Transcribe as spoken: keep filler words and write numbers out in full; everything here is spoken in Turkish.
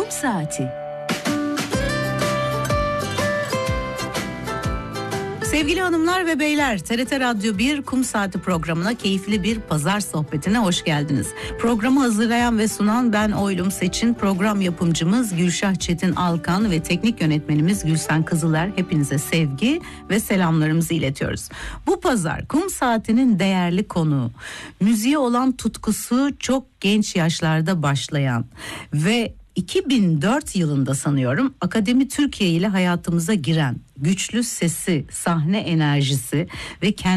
Kum Saati. Sevgili hanımlar ve beyler, T R T Radyo bir Kum Saati programına, keyifli bir pazar sohbetine hoş geldiniz. Programı hazırlayan ve sunan ben Oylum Seçin, program yapımcımız Gülşah Çetin Alkan ve teknik yönetmenimiz Gülsen Kızıler. Hepinize sevgi ve selamlarımızı iletiyoruz. Bu pazar Kum Saati'nin değerli konuğu, müziğe olan tutkusu çok genç yaşlarda başlayan ve iki bin dört yılında sanıyorum Akademi Türkiye ile hayatımıza giren, güçlü sesi, sahne enerjisi ve kendi